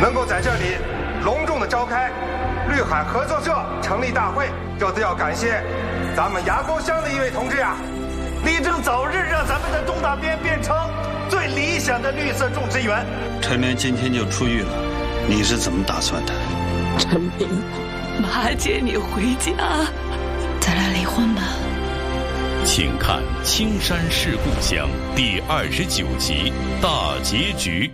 能够在这里隆重的召开绿海合作社成立大会，这都要感谢咱们牙沟乡的一位同志啊， 力争早日让咱们的东大边变成最理想的绿色种植园。 陈明今天就出狱了，你是怎么打算的？ 陈明，妈接你回家， 咱俩离婚吧。 请看《青山是故乡》第29集大结局。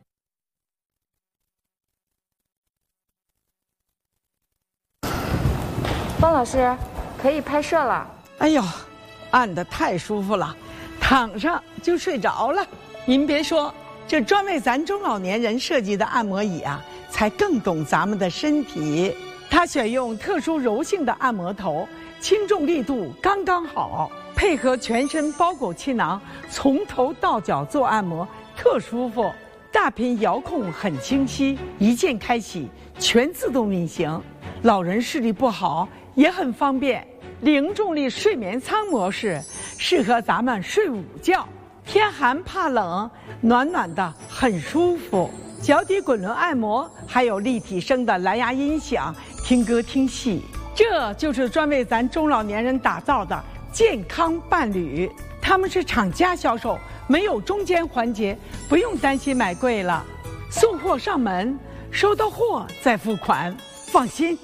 方老师，可以拍摄了。 哎呦，按得太舒服了，躺上就睡着了。您别说，这专为咱中老年人设计的按摩椅啊，才更懂咱们的身体。它选用特殊柔性的按摩头，轻重力度刚刚好，配合全身包裹气囊，从头到脚做按摩，特舒服。大屏遥控很清晰，一键开启，全自动运行。老人视力不好也很方便。零重力睡眠舱模式适合咱们睡午觉，天寒怕冷，暖暖的很舒服。脚底滚轮按摩，还有立体声的蓝牙音响，听歌听戏。这就是专为咱中老年人打造的健康伴侣。他们是厂家销售，没有中间环节，不用担心买贵了。送货上门，收到货再付款，放心。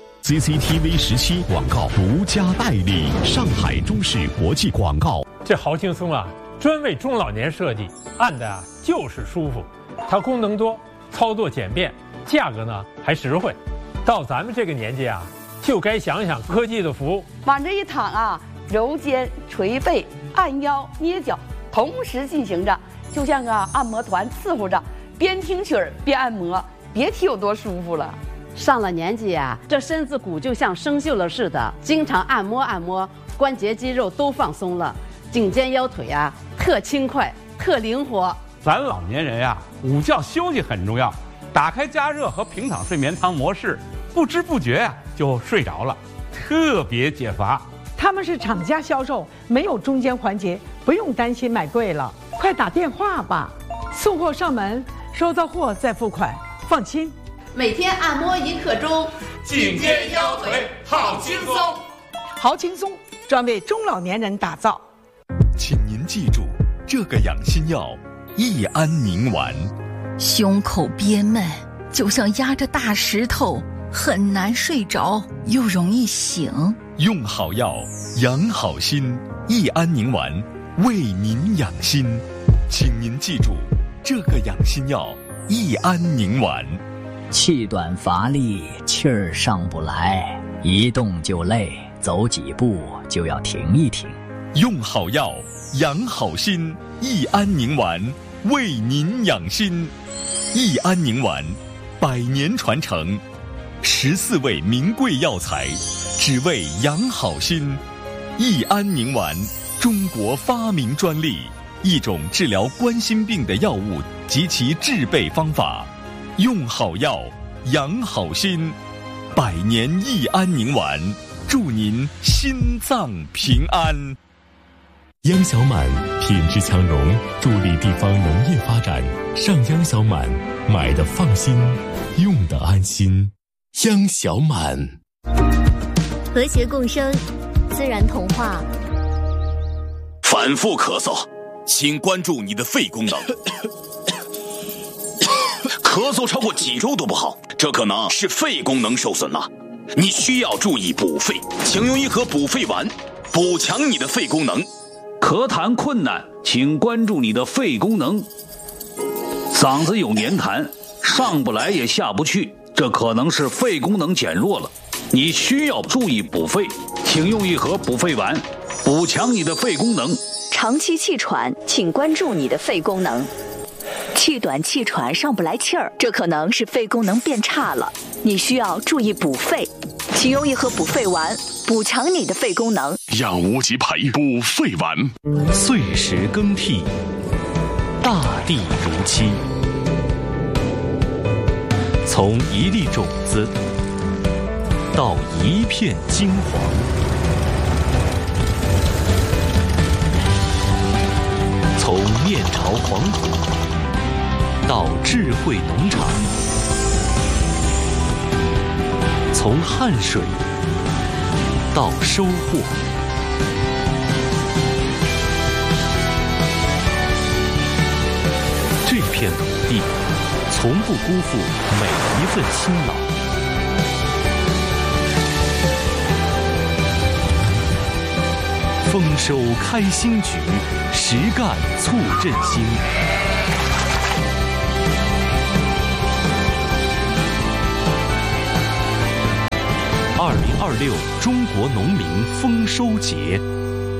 CCTV 17广告独家代理，上海中视国际广告。 这好轻松啊，专为中老年设计，按的就是舒服。它功能多，操作简便，价格呢还实惠。到咱们这个年纪啊，就该想想科技的服务。 往这一躺啊，揉肩、捶背、按腰、捏脚，同时进行着，就像个按摩团伺候着，边听曲儿边按摩，别提有多舒服了。 上了年纪啊，这身子骨就像生锈了似的，经常按摩，关节肌肉都放松了，颈肩腰腿啊特轻快，特灵活。 咱老年人呀，午觉休息很重要，打开加热和平躺睡眠舱模式，不知不觉呀就睡着了，特别解乏。 他们是厂家销售，没有中间环节，不用担心买贵了。快打电话吧，送货上门，收到货再付款，放心。 每天按摩1刻钟， 颈肩腰腿好轻松， 好轻松，专为中老年人打造。 请您记住，这个养心药益安宁丸。 胸口憋闷，就像压着大石头，很难睡着，又容易醒。 用好药，养好心，益安宁丸为您养心。请您记住，这个养心药益安宁丸。 气短乏力，气儿上不来，一动就累，走几步就要停一停。 用好药，养好心，益安宁丸为您养心。益安宁丸100年传承，14味名贵药材，只为养好心。益安宁丸，中国发明专利，一种治疗冠心病的药物及其制备方法。用好药，养好心，100年益安宁丸，祝您心脏平安。 央小满品质强融，助力地方农业发展。上央小满，买的放心，用的安心。央小满， 和谐共生，自然童话。 反复咳嗽，请关注你的肺功能。咳嗽超过几周都不好，这可能是肺功能受损了，你需要注意补肺，请用一盒补肺丸，补强你的肺功能。 咳痰困难，请关注你的肺功能。嗓子有黏痰，上不来也下不去，这可能是肺功能减弱了，你需要注意补肺，请用一盒补肺丸，补强你的肺功能。 长期气喘，请关注你的肺功能。气短气喘上不来气儿，这可能是肺功能变差了，你需要注意补肺，请用一盒补肺丸，补强你的肺功能。 养无极培补肺丸。 岁时更替，大地如期，从一粒种子到一片金黄，从面朝黄土到智慧农场， 从汗水到收获。这片土地从不辜负每一份辛劳。丰收开新局，实干促振兴。2026中国农民丰收节。